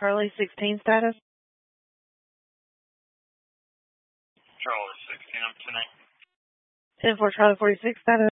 Charlie 16 status. Charlie 16, I'm 10-8. 10-4 Charlie 46 status.